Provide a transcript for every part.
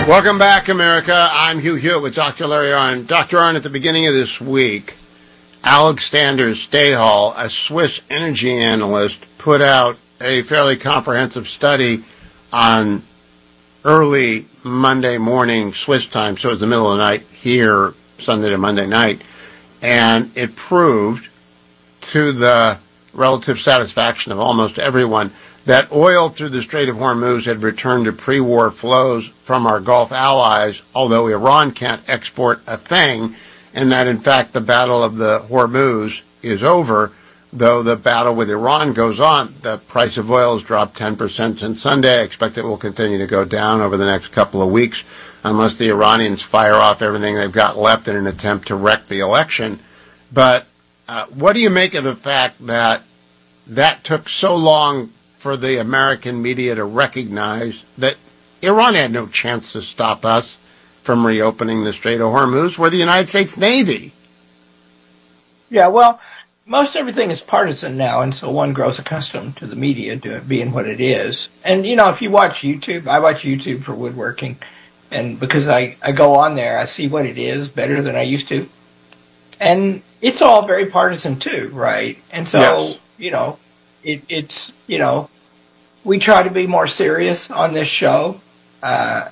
Welcome back, America. I'm Hugh Hewitt with Dr. Larry Arnn. Dr. Arnn, at the beginning of this week, Alexander Stahel, a Swiss energy analyst, put out a fairly comprehensive study on early Monday morning Swiss time, so it's the middle of the night here, Sunday to Monday night, and it proved to the relative satisfaction of almost everyone that oil through the Strait of Hormuz had returned to pre-war flows from our Gulf allies, although Iran can't export a thing, and that, in fact, the battle of the Hormuz is over, though the battle with Iran goes on. The price of oil has dropped 10% since Sunday. I expect it will continue to go down over the next couple of weeks unless the Iranians fire off everything they've got left in an attempt to wreck the election. But what do you make of the fact that that took so long for the American media to recognize that Iran had no chance to stop us from reopening the Strait of Hormuz? We're the United States Navy. Yeah, well, most everything is partisan now, and so one grows accustomed to the media being what it is. And, you know, if you watch YouTube, I watch YouTube for woodworking, and because I go on there, I see what it is better than I used to. And it's all very partisan too, right? And so, yes. You know, it's, you know, we try to be more serious on this show. I'm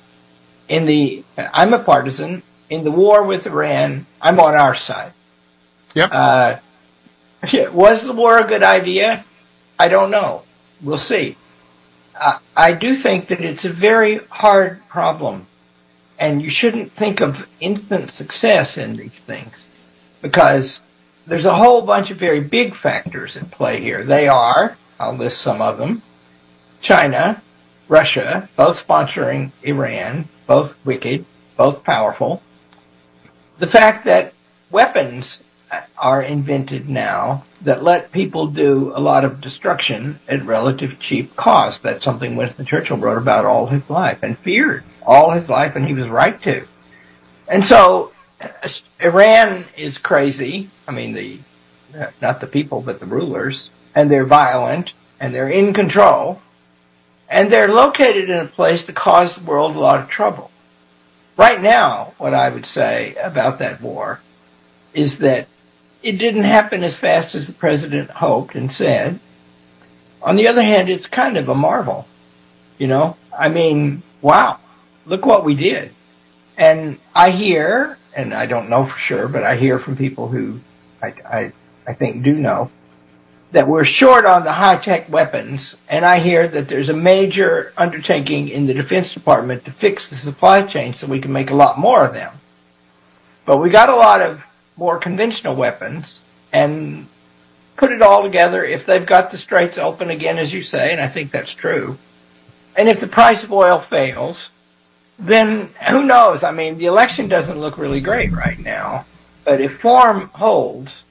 a partisan. In the war with Iran, I'm on our side. Yep. Was the war a good idea? I don't know. We'll see. I do think that it's a very hard problem, and you shouldn't think of instant success in these things, because there's a whole bunch of very big factors at play here. They are, I'll list some of them, China, Russia, both sponsoring Iran, both wicked, both powerful. The fact that weapons are invented now that let people do a lot of destruction at relative cheap cost. That's something Winston Churchill wrote about all his life and feared all his life, and he was right to. And so Iran is crazy. I mean, not the people, but the rulers, and they're violent, and they're in control, and they're located in a place to cause the world a lot of trouble. Right now, what I would say about that war is that it didn't happen as fast as the president hoped and said. On the other hand, it's kind of a marvel, you know? I mean, wow, look what we did. And I hear, and I don't know for sure, but I hear from people who I think do know, that we're short on the high-tech weapons, and I hear that there's a major undertaking in the Defense Department to fix the supply chain so we can make a lot more of them. But we got a lot of more conventional weapons, and put it all together, if they've got the straits open again, as you say, and I think that's true, and if the price of oil fails, then who knows? I mean, the election doesn't look really great right now, but if form holds,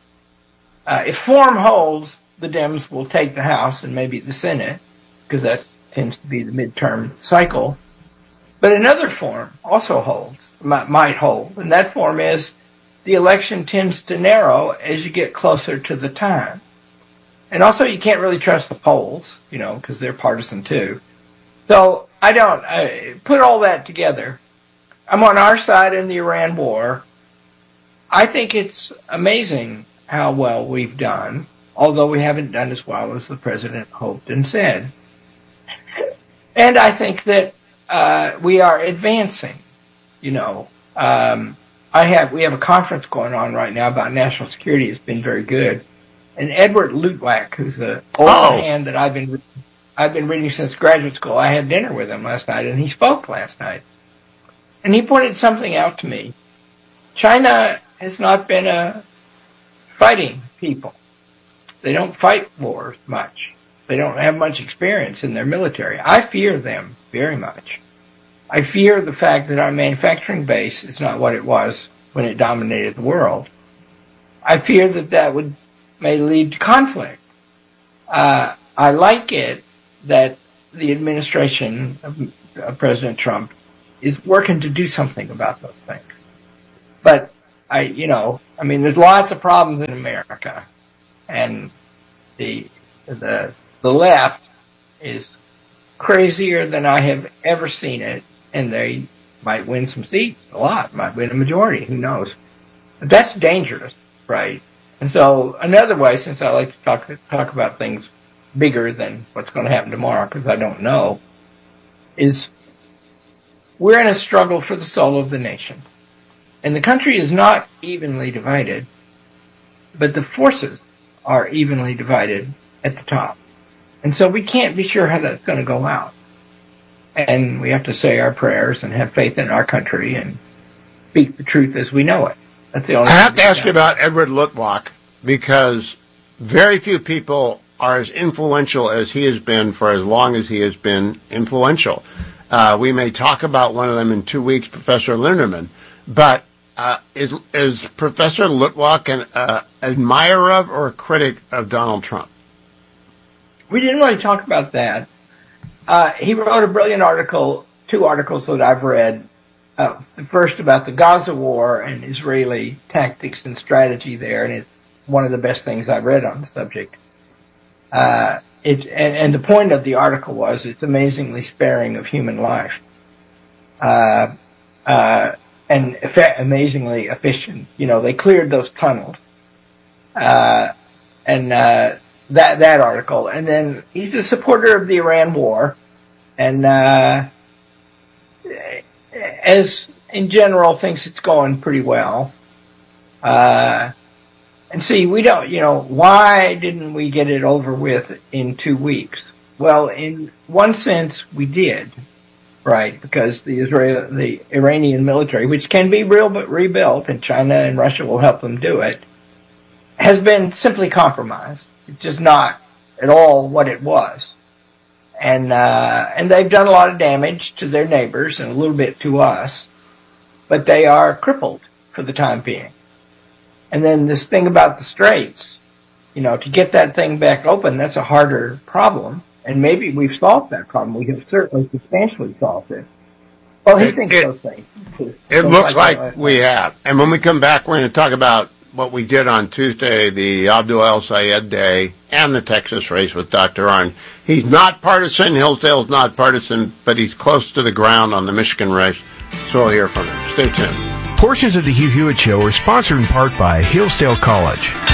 the Dems will take the House and maybe the Senate, because that tends to be the midterm cycle. But another form also might hold, and that form is the election tends to narrow as you get closer to the time. And also you can't really trust the polls, you know, because they're partisan too. So I put all that together. I'm on our side in the Iran war. I think it's amazing how well we've done, although we haven't done as well as the president hoped and said. And I think that we are advancing, you know. We have a conference going on right now about national security. It's been very good. And Edward Luttwak, who's an old hand that I've been reading since graduate school, I had dinner with him last night, and he spoke last night. And he pointed something out to me. China has not been a fighting people. They don't fight wars much. They don't have much experience in their military. I fear them very much. I fear the fact that our manufacturing base is not what it was when it dominated the world. I fear that may lead to conflict. I like it that the administration of President Trump is working to do something about those things. But there's lots of problems in America, and the left is crazier than I have ever seen it, and they might win some seats, a lot, might win a majority, who knows. But that's dangerous, right? And so another way, since I like to talk about things bigger than what's going to happen tomorrow, because I don't know, is we're in a struggle for the soul of the nation. And the country is not evenly divided, but the forces are evenly divided at the top. And so we can't be sure how that's going to go out. And we have to say our prayers and have faith in our country and speak the truth as we know it. That's the only I have to ask you about Edward Luttwak, because very few people are as influential as he has been for as long as he has been influential. We may talk about one of them in 2 weeks, Professor Linderman. But is Professor Luttwak an admirer of or a critic of Donald Trump? We didn't really talk about that. He wrote a brilliant article, 2 articles that I've read. The first about the Gaza war and Israeli tactics and strategy there, and it's one of the best things I've read on the subject. And the point of the article was it's amazingly sparing of human life, and amazingly efficient. You know, they cleared those tunnels, that article. And then he's a supporter of the Iran war, and as in general thinks it's going pretty well. And see, we don't, why didn't we get it over with in 2 weeks? Well, in one sense, we did, right? Because the Iranian military, which can be rebuilt, and China and Russia will help them do it, has been simply compromised. It's just not at all what it was. And they've done a lot of damage to their neighbors and a little bit to us, but they are crippled for the time being. And then this thing about the Straits, to get that thing back open, that's a harder problem. And maybe we've solved that problem. We have certainly substantially solved it. Well, he thinks those things. It looks like we have. And when we come back, we're going to talk about what we did on Tuesday, the Abdul El Sayed Day, and the Texas race with Dr. Arnn. He's not partisan. Hillsdale's not partisan, but he's close to the ground on the Michigan race. So we'll hear from him. Stay tuned. Portions of the Hugh Hewitt Show are sponsored in part by Hillsdale College.